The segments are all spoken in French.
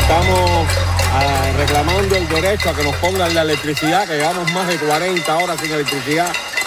Estamos reclamando el derecho a que nos pongan la electricidad, que llevamos más de 40 horas sin electricidad.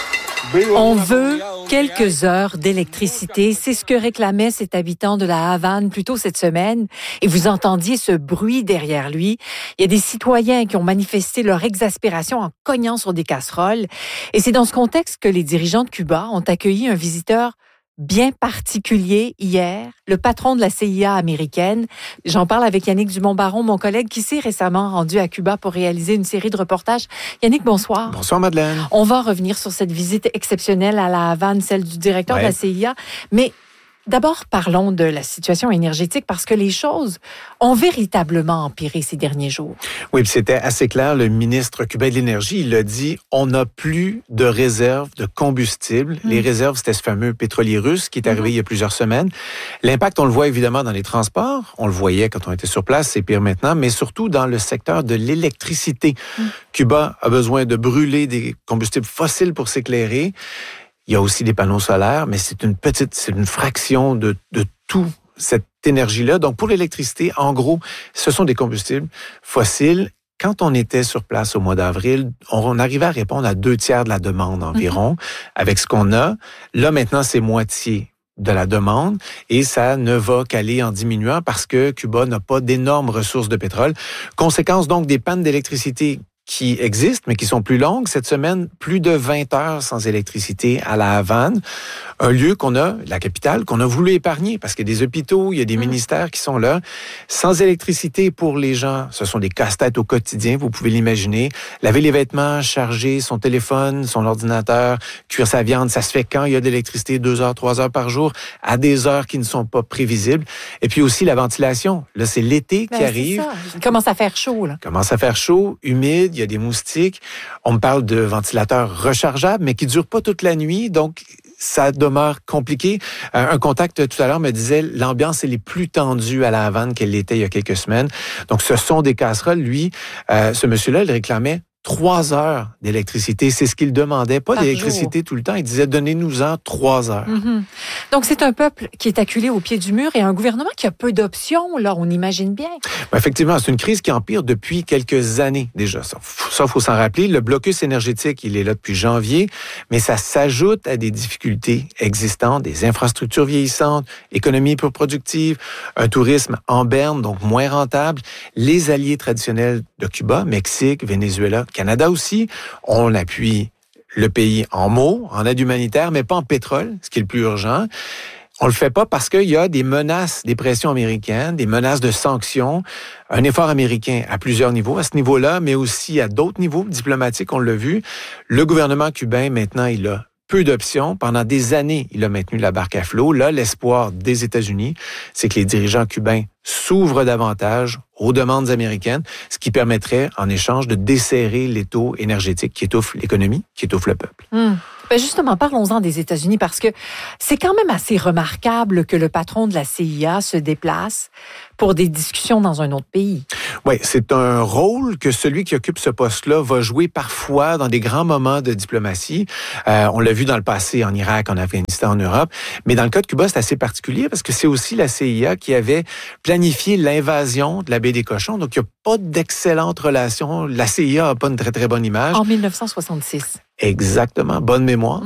On veut quelques heures d'électricité. C'est ce que réclamait cet habitant de la Havane plus tôt cette semaine. Et vous entendiez ce bruit derrière lui. Il y a des citoyens qui ont manifesté leur exaspération en cognant sur des casseroles. Et c'est dans ce contexte que les dirigeants de Cuba ont accueilli un visiteur bien particulier hier, le patron de la CIA américaine. J'en parle avec Yannick Dumont-Baron, mon collègue qui s'est récemment rendu à Cuba pour réaliser une série de reportages. Yannick, bonsoir. Bonsoir, Madeleine. On va revenir sur cette visite exceptionnelle à la Havane, celle du directeur de la CIA. Mais d'abord, parlons de la situation énergétique parce que les choses ont véritablement empiré ces derniers jours. Oui, puis c'était assez clair. Le ministre cubain de l'Énergie, il a dit, on n'a plus de réserves de combustible. Les réserves, c'était ce fameux pétrolier russe qui est arrivé il y a plusieurs semaines. L'impact, on le voit évidemment dans les transports. On le voyait quand on était sur place, c'est pire maintenant, mais surtout dans le secteur de l'électricité. Cuba a besoin de brûler des combustibles fossiles pour s'éclairer. Il y a aussi des panneaux solaires, mais c'est une fraction de tout cette énergie-là. Donc, pour l'électricité, en gros, ce sont des combustibles fossiles. Quand on était sur place au mois d'avril, on arrivait à répondre à 2/3 de la demande environ avec ce qu'on a. Là, maintenant, c'est moitié de la demande et ça ne va qu'aller en diminuant parce que Cuba n'a pas d'énormes ressources de pétrole. Conséquence donc des pannes d'électricité qui existent, mais qui sont plus longues. Cette semaine, plus de 20 heures sans électricité à la Havane, un lieu la capitale, qu'on a voulu épargner, parce qu'il y a des hôpitaux, il y a des ministères qui sont là. Sans électricité pour les gens, ce sont des casse-têtes au quotidien, vous pouvez l'imaginer. Laver les vêtements, charger son téléphone, son ordinateur, cuire sa viande, ça se fait quand il y a de l'électricité, 2 heures, 3 heures par jour, à des heures qui ne sont pas prévisibles. Et puis aussi la ventilation. Là, c'est l'été qui arrive. Il commence à faire chaud, là. Commence à faire chaud, humide, il y a des moustiques. On me parle de ventilateurs rechargeables, mais qui ne durent pas toute la nuit, donc ça demeure compliqué. Un contact tout à l'heure me disait l'ambiance elle est plus tendue à la Havane qu'elle l'était il y a quelques semaines. Donc ce sont des casseroles. Lui, ce monsieur-là, il réclamait 3 heures d'électricité. C'est ce qu'il demandait, pas d'électricité tout le temps. Il disait, donnez-nous-en 3 heures. Donc, c'est un peuple qui est acculé au pied du mur et un gouvernement qui a peu d'options, là, on imagine bien. Effectivement, c'est une crise qui empire depuis quelques années déjà. Ça, faut s'en rappeler. Le blocus énergétique, il est là depuis janvier, mais ça s'ajoute à des difficultés existantes, des infrastructures vieillissantes, économie peu productive, un tourisme en berne, donc moins rentable. Les alliés traditionnels de Cuba, Mexique, Venezuela, Canada aussi, on appuie le pays en mots, en aide humanitaire, mais pas en pétrole, ce qui est le plus urgent. On le fait pas parce qu'il y a des menaces, des pressions américaines, des menaces de sanctions, un effort américain à plusieurs niveaux, à ce niveau-là, mais aussi à d'autres niveaux diplomatiques, on l'a vu. Le gouvernement cubain, maintenant, il a peu d'options. Pendant des années, il a maintenu la barque à flot. Là, l'espoir des États-Unis, c'est que les dirigeants cubains s'ouvrent davantage aux demandes américaines, ce qui permettrait, en échange, de desserrer l'étau énergétique qui étouffe l'économie, qui étouffe le peuple. Justement, parlons-en des États-Unis parce que c'est quand même assez remarquable que le patron de la CIA se déplace pour des discussions dans un autre pays. Oui, c'est un rôle que celui qui occupe ce poste-là va jouer parfois dans des grands moments de diplomatie. On l'a vu dans le passé en Irak, en Afghanistan, en Europe. Mais dans le cas de Cuba, c'est assez particulier parce que c'est aussi la CIA qui avait planifié l'invasion de la baie des Cochons. Donc, il n'y a pas d'excellente relation. La CIA n'a pas une très, très bonne image. En 1966. Exactement. Bonne mémoire.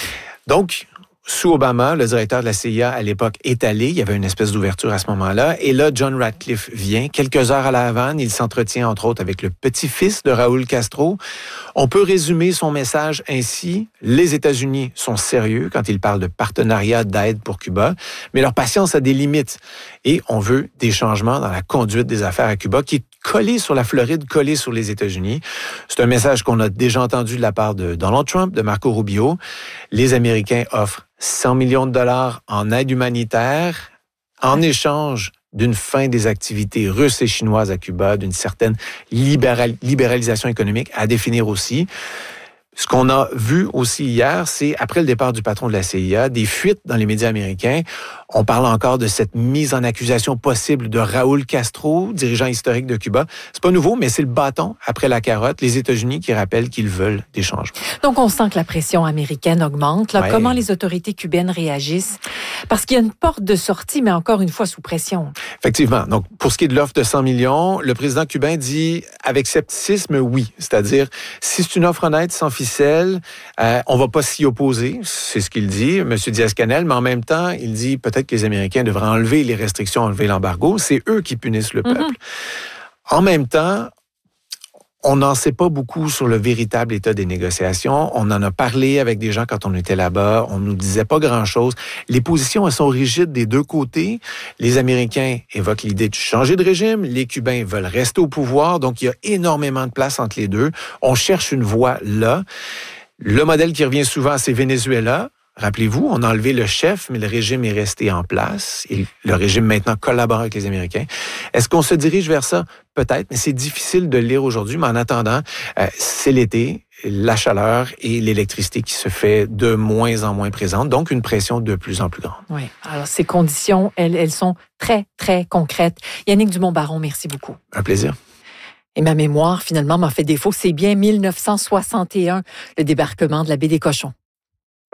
Donc, sous Obama, le directeur de la CIA à l'époque est allé. Il y avait une espèce d'ouverture à ce moment-là. Et là, John Ratcliffe vient. Quelques heures à la Havane, il s'entretient entre autres avec le petit-fils de Raúl Castro. On peut résumer son message ainsi. Les États-Unis sont sérieux quand ils parlent de partenariat d'aide pour Cuba, mais leur patience a des limites. Et on veut des changements dans la conduite des affaires à Cuba qui est collé sur la Floride, collé sur les États-Unis. C'est un message qu'on a déjà entendu de la part de Donald Trump, de Marco Rubio. Les Américains offrent 100 millions de dollars en aide humanitaire en échange d'une fin des activités russes et chinoises à Cuba, d'une certaine libéralisation économique à définir aussi. Ce qu'on a vu aussi hier, c'est, après le départ du patron de la CIA, des fuites dans les médias américains. On parle encore de cette mise en accusation possible de Raúl Castro, dirigeant historique de Cuba. C'est pas nouveau, mais c'est le bâton après la carotte. Les États-Unis qui rappellent qu'ils veulent des changements. Donc, on sent que la pression américaine augmente. Là. Ouais. Comment les autorités cubaines réagissent? Parce qu'il y a une porte de sortie, mais encore une fois sous pression. Effectivement. Donc, pour ce qui est de l'offre de 100 millions, le président cubain dit avec scepticisme, oui. C'est-à-dire, si c'est une offre honnête, sans ficelle, on va pas s'y opposer. C'est ce qu'il dit, M. Diaz-Canel. Mais en même temps, il dit peut-être que les Américains devraient enlever les restrictions, enlever l'embargo. C'est eux qui punissent le peuple. En même temps, on n'en sait pas beaucoup sur le véritable état des négociations. On en a parlé avec des gens quand on était là-bas. On nous disait pas grand-chose. Les positions, elles sont rigides des deux côtés. Les Américains évoquent l'idée de changer de régime. Les Cubains veulent rester au pouvoir. Donc, il y a énormément de place entre les deux. On cherche une voie là. Le modèle qui revient souvent, c'est Venezuela. Rappelez-vous, on a enlevé le chef, mais le régime est resté en place. Et le régime maintenant collabore avec les Américains. Est-ce qu'on se dirige vers ça? Peut-être, mais c'est difficile de le lire aujourd'hui. Mais en attendant, c'est l'été, la chaleur et l'électricité qui se fait de moins en moins présente. Donc, une pression de plus en plus grande. Oui. Alors, ces conditions, elles sont très, très concrètes. Yannick Dumont-Baron, merci beaucoup. Un plaisir. Et ma mémoire, finalement, m'a fait défaut. C'est bien 1961, le débarquement de la baie des Cochons.